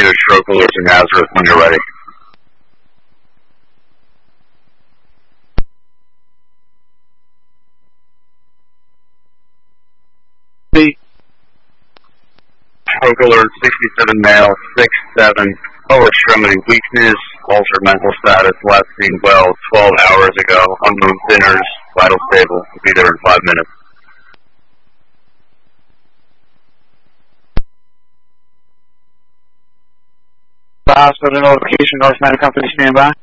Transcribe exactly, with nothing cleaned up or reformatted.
to stroke alerts in Nazareth when you're ready. Stroke alert sixty-seven male, six seven, lower extremity weakness, altered mental status, last seen well twelve hours ago, unmoved dinners, vital stable. We'll be there in five minutes. Hospital notification, North Mountain Company, stand by.